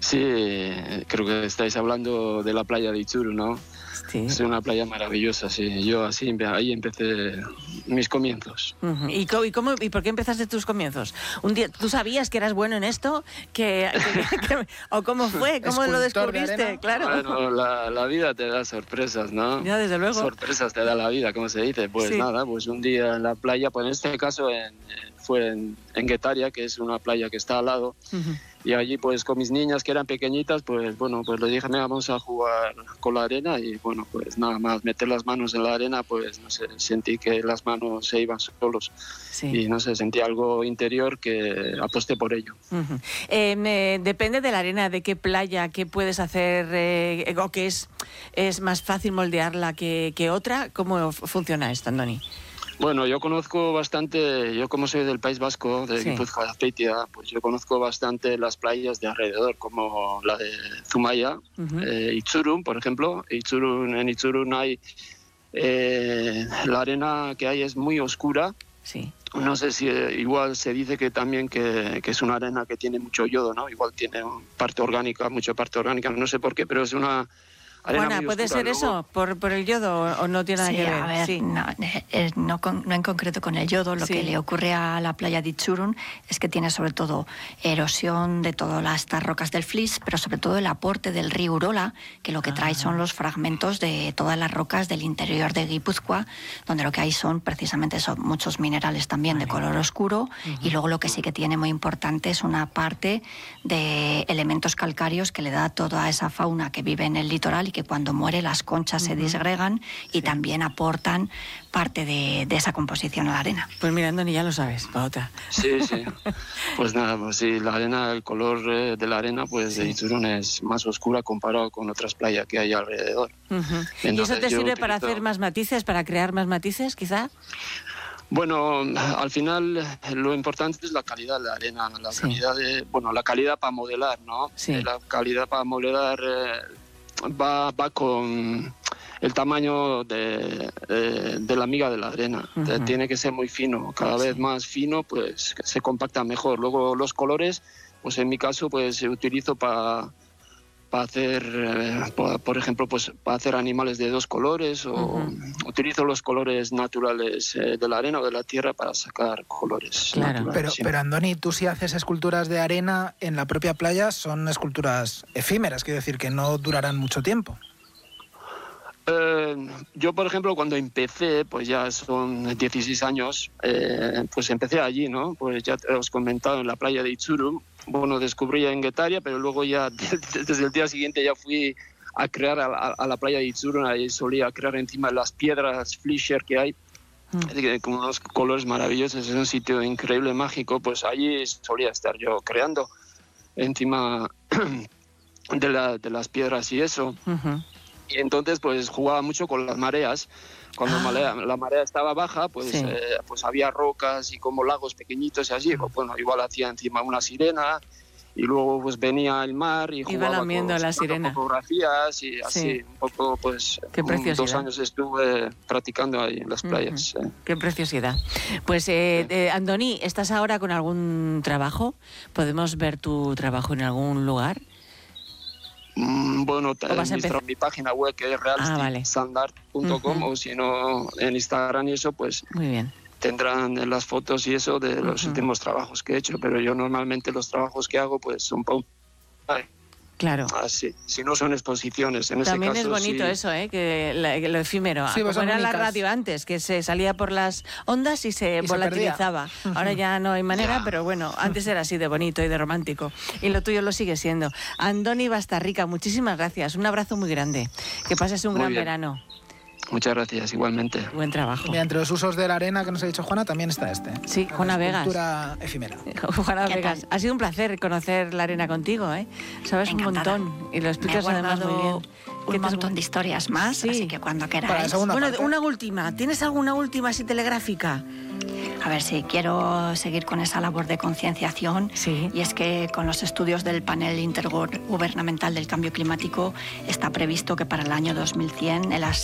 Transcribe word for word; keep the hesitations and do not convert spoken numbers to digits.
Sí, creo que estáis hablando de la playa de Itxuru, ¿no? Sí. Es una playa maravillosa, sí. Yo así, ahí empecé mis comienzos. Uh-huh. ¿Y, cómo, y, cómo, ¿Y por qué empezaste tus comienzos? Un día, ¿tú sabías que eras bueno en esto? ¿Que, que, que, ¿O cómo fue? ¿Cómo lo descubriste? Claro. Bueno, la, la vida te da sorpresas, ¿no? Ya, desde luego. Sorpresas te da la vida, como se dice. Pues sí. Nada, pues un día en la playa, pues en este caso en, fue en, en Guetaria, que es una playa que está al lado. Uh-huh. Y allí pues con mis niñas que eran pequeñitas, pues bueno, pues les dije, mira, vamos a jugar con la arena y bueno, pues nada más meter las manos en la arena, pues no sé, sentí que las manos se iban solos. Sí. Y no sé, sentí algo interior que aposté por ello. Uh-huh. eh, me, depende de la arena, de qué playa, qué puedes hacer, eh, o que es, es más fácil moldearla que, que otra. ¿Cómo funciona esto, Andoni? Bueno, yo conozco bastante, yo como soy del País Vasco, de Guipúzcoa, de Azpeitia, pues yo conozco bastante las playas de alrededor, como la de Zumaia, uh-huh. eh, Itxurun, por ejemplo. Itxurun, en Itxurun hay, eh, la arena que hay es muy oscura. Sí. No sé si eh, igual se dice que también que, que es una arena que tiene mucho yodo, ¿no? Igual tiene parte orgánica, mucha parte orgánica, no sé por qué, pero es una... Juana, ¿puede ser eso luego... por, por el yodo o no tiene nada sí, que ver? A ver, sí, no, eh, no, con, no en concreto con el yodo. Lo sí. que le ocurre a la playa de Itxurun es que tiene sobre todo erosión de todas estas rocas del flis, pero sobre todo el aporte del río Urola, que lo que ah. trae son los fragmentos de todas las rocas del interior de Guipúzcoa, donde lo que hay son precisamente son muchos minerales también vale. de color oscuro, uh-huh. y luego lo que sí que tiene muy importante es una parte de elementos calcáreos que le da toda esa fauna que vive en el litoral y que cuando muere las conchas uh-huh. se disgregan y sí. también aportan parte de, de esa composición a la arena. Pues mira, Andoni, ya lo sabes, Paota. Sí, sí. Pues nada, pues sí, la arena, el color eh, de la arena pues sí. de Itxurun es más oscura comparado con otras playas que hay alrededor. Uh-huh. Entonces, ¿y eso te sirve utilizo... para hacer más matices, para crear más matices, quizá? Bueno, al final lo importante es la calidad de la arena, la sí. calidad de, bueno, la calidad para modelar, ¿no? Sí. La calidad para modelar eh, va, va con el tamaño de, de, de la miga de la arena. Uh-huh. Tiene que ser muy fino, cada vez sí. más fino, pues se compacta mejor. Luego los colores, pues en mi caso, pues utilizo para para hacer, eh, por, por ejemplo, pues para hacer animales de dos colores o uh-huh. utilizo los colores naturales eh, de la arena o de la tierra para sacar colores claro. naturales. Pero, sí. pero Andoni, tú si haces esculturas de arena en la propia playa son esculturas efímeras, quiero decir que no durarán mucho tiempo. Eh, yo, por ejemplo, cuando empecé, pues ya son dieciséis años, eh, pues empecé allí, ¿no? Pues ya os he comentado en la playa de Itxurun. Bueno, descubrí en Guetaria, pero luego ya desde el día siguiente ya fui a crear a, a, a la playa de Itxurun. Ahí solía crear encima de las piedras Fleischer que hay, mm. con unos colores maravillosos. Es un sitio increíble, mágico. Pues allí solía estar yo creando encima de, la, de las piedras y eso. Uh-huh. Y entonces pues jugaba mucho con las mareas. Cuando ah. marea, la marea estaba baja, pues, sí. eh, pues había rocas y como lagos pequeñitos y así. Pues, bueno, igual hacía encima una sirena y luego pues venía el mar y iba jugaba lamiendo con la sirena. fotografías y así. Sí. Un poco, pues un, dos años estuve practicando ahí en las playas. Uh-huh. eh. Qué preciosidad. Pues eh, sí. eh, Andoni, ¿estás ahora con algún trabajo? ¿Podemos ver tu trabajo en algún lugar? Mm, bueno, en mi página web que es realsandart punto com ah, vale. uh-huh. o si no en Instagram y eso, pues muy bien. Tendrán las fotos y eso de los uh-huh. últimos trabajos que he hecho, pero yo normalmente los trabajos que hago pues son pa- Claro. Así, si no son exposiciones. En También ese es caso, bonito sí. eso, ¿eh? Que, la, que lo efímero. Sí, como era la radio antes, que se salía por las ondas y se y volatilizaba. Se Ahora ya no hay manera, ya. Pero bueno, antes era así de bonito y de romántico. Y lo tuyo lo sigue siendo. Andoni Bastarrica, muchísimas gracias. Un abrazo muy grande. Que pases un muy gran bien. verano. Muchas gracias, igualmente. Buen trabajo. Mira, entre los usos de la arena que nos ha dicho Juana, también está este. Sí, Juana Vegas. Escultura efímera. Juana Vegas. Tal? Ha sido un placer conocer la arena contigo, ¿eh? Sabes Encantada. un montón y lo explicas además muy bien. Un montón te... de historias más, sí. así que cuando queráis. Bueno, parte. una última. ¿Tienes alguna última así telegráfica? A ver, sí, quiero seguir con esa labor de concienciación. Sí. Y es que con los estudios del Panel Intergubernamental del Cambio Climático está previsto que para el año dos mil cien el